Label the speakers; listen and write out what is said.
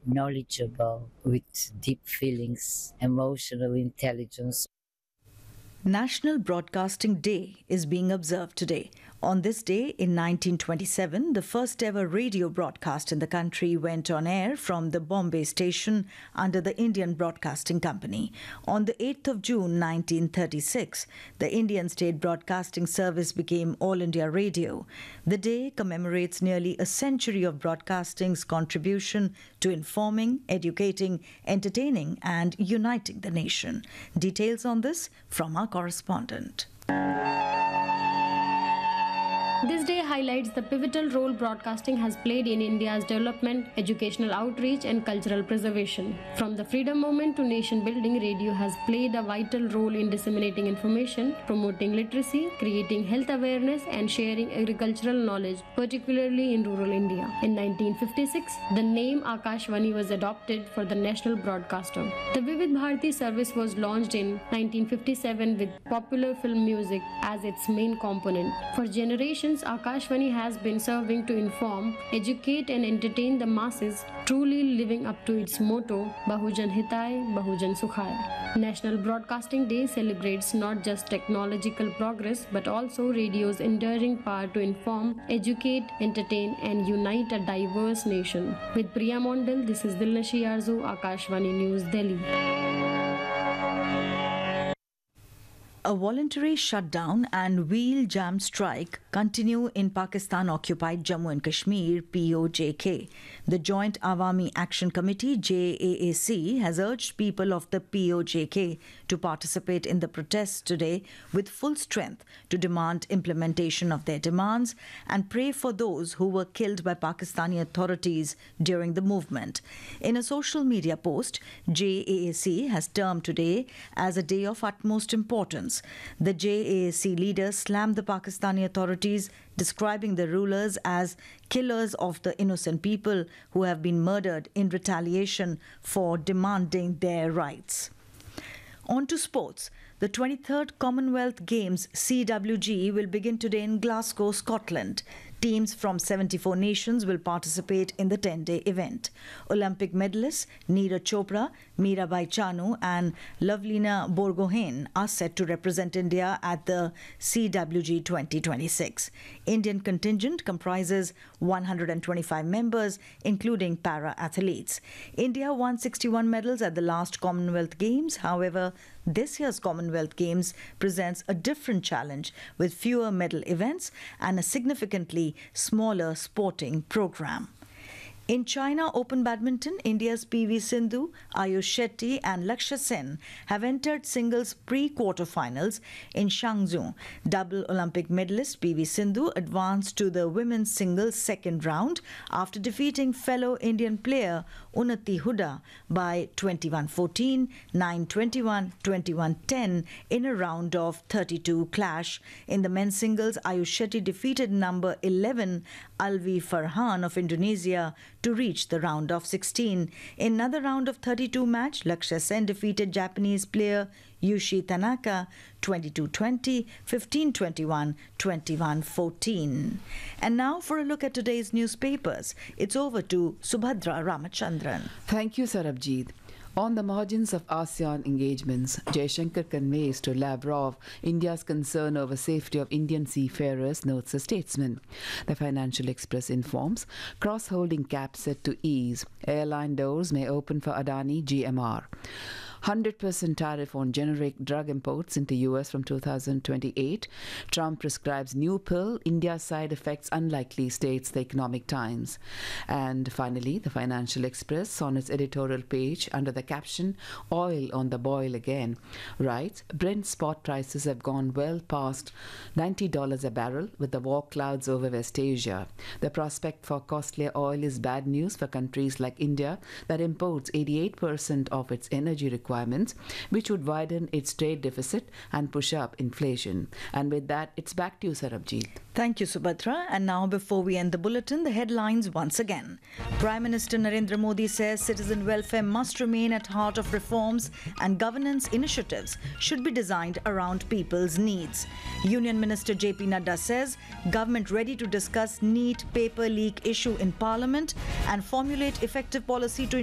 Speaker 1: knowledgeable, with deep feelings, emotional intelligence.
Speaker 2: National Broadcasting Day is being observed today. On this day in 1927, the first ever radio broadcast in the country went on air from the Bombay station under the Indian Broadcasting Company. On the 8th of June 1936, the Indian State Broadcasting Service became All India Radio. The day commemorates nearly a century of broadcasting's contribution to informing, educating, entertaining, and uniting the nation. Details on this from our correspondent.
Speaker 3: This day highlights the pivotal role broadcasting has played in India's development, educational outreach, and cultural preservation. From the freedom movement to nation building, radio has played a vital role in disseminating information, promoting literacy, creating health awareness, and sharing agricultural knowledge, particularly in rural India. In 1956, the name Akashvani was adopted for the national broadcaster. The Vivid Bharati service was launched in 1957 with popular film music as its main component. For generations, Akashvani has been serving to inform, educate, and entertain the masses, truly living up to its motto, Bahujan Hitai, Bahujan Sukhai. National Broadcasting Day celebrates not just technological progress but also radio's enduring power to inform, educate, entertain, and unite a diverse nation. With Priya Mondal, this is Dilnashi Arzu, Akashvani News, Delhi.
Speaker 2: A voluntary shutdown and wheel jam strike continue in Pakistan-occupied Jammu and Kashmir (POJK). The Joint Awami Action Committee (JAAC) has urged people of the POJK to participate in the protests today with full strength to demand implementation of their demands and pray for those who were killed by Pakistani authorities during the movement. In a social media post, JAAC has termed today as a day of utmost importance. The JAAC leader slammed the Pakistani authorities, describing the rulers as killers of the innocent people who have been murdered in retaliation for demanding their rights. On to sports. The 23rd Commonwealth Games CWG will begin today in Glasgow, Scotland. Teams from 74 nations will participate in the 10-day event. Olympic medalists Neeraj Chopra, Mirabai Chanu and Lovelina Borgohain are set to represent India at the CWG 2026. Indian contingent comprises 125 members, including para-athletes. India won 61 medals at the last Commonwealth Games. However, this year's Commonwealth Games presents a different challenge with fewer medal events and a significantly smaller sporting program. In China Open Badminton, India's PV Sindhu, Ayush Shetty and Lakshya Sen have entered singles pre-quarterfinals in Changzhou. Double Olympic medalist PV Sindhu advanced to the women's singles second round after defeating fellow Indian player Unnati Huda by 21-14, 9-21, 21-10 in a round of 32 clash. In the men's singles, Ayush Shetty defeated number 11 Alvi Farhan of Indonesia to reach the round of 16. In another round of 32 match, Lakshya Sen defeated Japanese player Yushi Tanaka 22-20, 15-21, 21-14. And now for a look at today's newspapers. It's over to Subhadra Ramachandran.
Speaker 4: Thank you, Sarabjit. On the margins of ASEAN engagements, Jaishankar conveys to Lavrov India's concern over safety of Indian seafarers, notes a statesman. The Financial Express informs cross-holding cap set to ease. Airline doors may open for Adani GMR. 100% tariff on generic drug imports into US from 2028. Trump prescribes new pill. India's side effects unlikely, states the Economic Times. And finally, the Financial Express on its editorial page under the caption, Oil on the boil again, writes, Brent spot prices have gone well past $90 a barrel with the war clouds over West Asia. The prospect for costlier oil is bad news for countries like India that imports 88% of its energy requirements, which would widen its trade deficit and push up inflation. And with that, it's back to you, Sarabjit.
Speaker 2: Thank you, Subhadra. And now, before we end the bulletin, the headlines once again. Prime Minister Narendra Modi says citizen welfare must remain at heart of reforms and governance initiatives should be designed around people's needs. Union Minister JP Nadda says government ready to discuss NEET paper leak issue in Parliament and formulate effective policy to